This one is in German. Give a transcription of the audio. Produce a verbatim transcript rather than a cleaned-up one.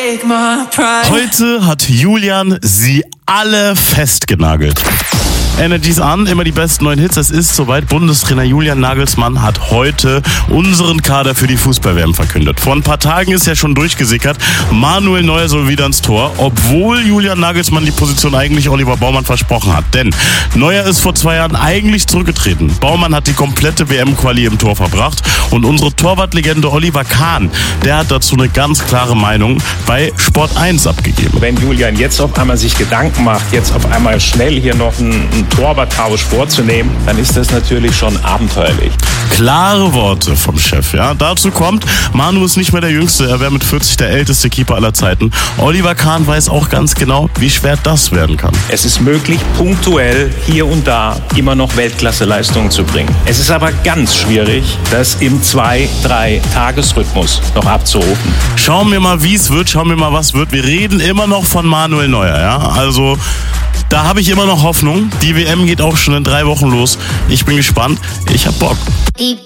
Heute hat Julian sie alle festgenagelt. Energy's an, immer die besten neuen Hits. Es ist soweit. Bundestrainer Julian Nagelsmann hat heute unseren Kader für die Fußball-W M verkündet. Vor ein paar Tagen ist ja schon durchgesickert. Manuel Neuer soll wieder ins Tor, obwohl Julian Nagelsmann die Position eigentlich Oliver Baumann versprochen hat. Denn Neuer ist vor zwei Jahren eigentlich zurückgetreten. Baumann hat die komplette W M-Quali im Tor verbracht. Und unsere Torwartlegende Oliver Kahn, der hat dazu eine ganz klare Meinung bei Sport eins abgegeben. Wenn Julian jetzt auf einmal sich Gedanken macht, jetzt auf einmal schnell hier noch einen, einen Torwarttausch vorzunehmen, dann ist das natürlich schon abenteuerlich. Klare Worte vom Chef, ja. Dazu kommt, Manu ist nicht mehr der Jüngste, er wäre mit vierzig der älteste Keeper aller Zeiten. Oliver Kahn weiß auch ganz genau, wie schwer das werden kann. Es ist möglich, punktuell hier und da immer noch Weltklasse-Leistungen zu bringen. Es ist aber ganz schwierig, das im zwei-, drei Tagesrhythmus noch abzurufen. Schauen wir mal, wie es wird, schauen wir mal, was wird. Wir reden immer noch von Manuel Neuer, ja. Also, da habe ich immer noch Hoffnung. Die W M geht auch schon in drei Wochen los. Ich bin gespannt. Ich hab Bock.